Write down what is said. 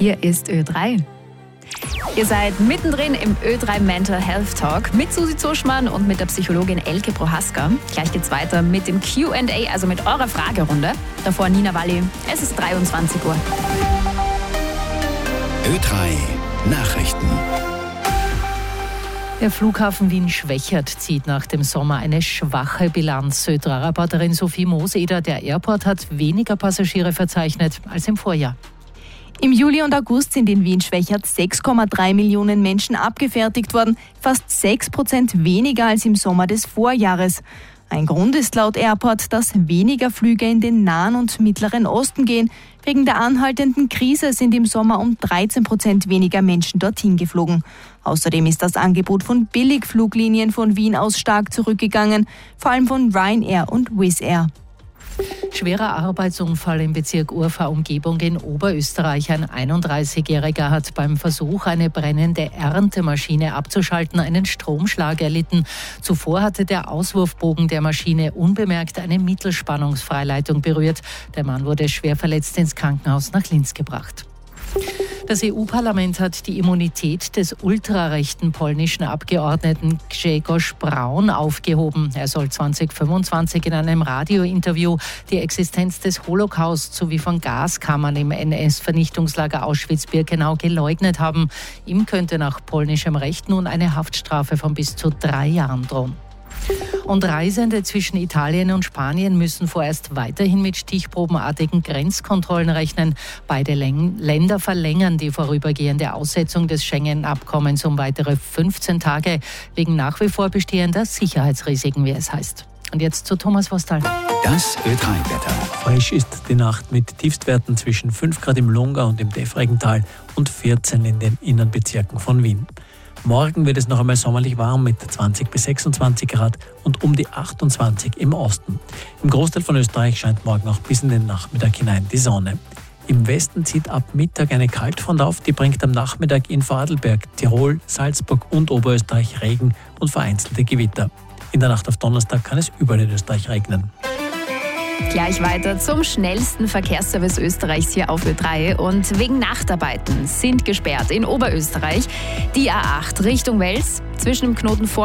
Hier ist Ö3. Ihr seid mittendrin im Ö3 Mental Health Talk mit Susi Zuschmann und mit der Psychologin Elke Prohaska. Gleich geht's weiter mit dem Q&A, also mit eurer Fragerunde. Davor Nina Walli. Es ist 23 Uhr. Ö3 Nachrichten. Der Flughafen Wien-Schwechat zieht nach dem Sommer eine schwache Bilanz. Ö3-Reporterin Sophie Mooseder, der Airport hat weniger Passagiere verzeichnet als im Vorjahr. Im Juli und August sind in Wien-Schwechat 6,3 Millionen Menschen abgefertigt worden, fast 6% weniger als im Sommer des Vorjahres. Ein Grund ist laut Airport, dass weniger Flüge in den Nahen und Mittleren Osten gehen. Wegen der anhaltenden Krise sind im Sommer um 13% weniger Menschen dorthin geflogen. Außerdem ist das Angebot von Billigfluglinien von Wien aus stark zurückgegangen, vor allem von Ryanair und Wizz Air. Schwerer Arbeitsunfall im Bezirk Urfahr-Umgebung in Oberösterreich. Ein 31-Jähriger hat beim Versuch, eine brennende Erntemaschine abzuschalten, einen Stromschlag erlitten. Zuvor hatte der Auswurfbogen der Maschine unbemerkt eine Mittelspannungsfreileitung berührt. Der Mann wurde schwer verletzt ins Krankenhaus nach Linz gebracht. Das EU-Parlament hat die Immunität des ultrarechten polnischen Abgeordneten Grzegorz Braun aufgehoben. Er soll 2025 in einem Radiointerview die Existenz des Holocaust sowie von Gaskammern im NS-Vernichtungslager Auschwitz-Birkenau geleugnet haben. Ihm könnte nach polnischem Recht nun eine Haftstrafe von bis zu 3 Jahren drohen. Und Reisende zwischen Italien und Spanien müssen vorerst weiterhin mit stichprobenartigen Grenzkontrollen rechnen. Beide Länder verlängern die vorübergehende Aussetzung des Schengen-Abkommens um weitere 15 Tage wegen nach wie vor bestehender Sicherheitsrisiken, wie es heißt. Und jetzt zu Thomas Vostal. Das Ö3-Wetter. Frisch ist die Nacht mit Tiefstwerten zwischen 5 Grad im Lungau und im Defregental und 14 in den Innenbezirken von Wien. Morgen wird es noch einmal sommerlich warm mit 20 bis 26 Grad und um die 28 im Osten. Im Großteil von Österreich scheint morgen auch bis in den Nachmittag hinein die Sonne. Im Westen zieht ab Mittag eine Kaltfront auf, die bringt am Nachmittag in Vorarlberg, Tirol, Salzburg und Oberösterreich Regen und vereinzelte Gewitter. In der Nacht auf Donnerstag kann es überall in Österreich regnen. Gleich weiter zum schnellsten Verkehrsservice Österreichs hier auf Ö3. Und wegen Nachtarbeiten sind gesperrt in Oberösterreich die A8 Richtung Wels zwischen dem Knoten